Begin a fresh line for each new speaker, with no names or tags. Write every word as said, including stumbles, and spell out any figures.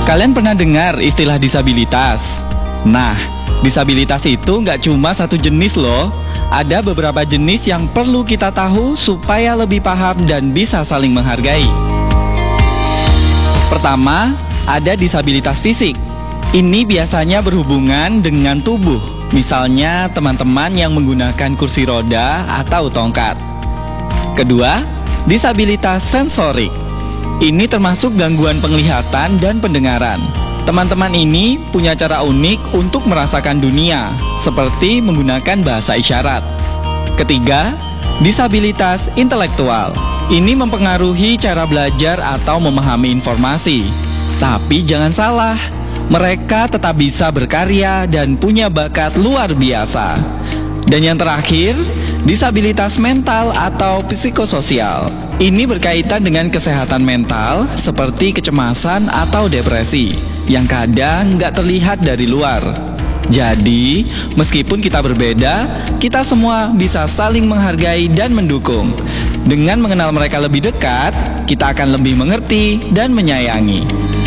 Kalian pernah dengar istilah disabilitas? Nah, disabilitas itu nggak cuma satu jenis loh. Ada beberapa jenis yang perlu kita tahu supaya lebih paham dan bisa saling menghargai. Pertama, ada disabilitas fisik. Ini biasanya berhubungan dengan tubuh. Misalnya teman-teman yang menggunakan kursi roda atau tongkat. Kedua, disabilitas sensorik. Ini termasuk gangguan penglihatan dan pendengaran. Teman-teman ini punya cara unik untuk merasakan dunia, seperti menggunakan bahasa isyarat. Ketiga, disabilitas intelektual. Ini mempengaruhi cara belajar atau memahami informasi. Tapi jangan salah, mereka tetap bisa berkarya dan punya bakat luar biasa. Dan yang terakhir, disabilitas mental atau psikososial. Ini berkaitan dengan kesehatan mental seperti kecemasan atau depresi yang kadang nggak terlihat dari luar. Jadi, meskipun kita berbeda, kita semua bisa saling menghargai dan mendukung. Dengan mengenal mereka lebih dekat, kita akan lebih mengerti dan menyayangi.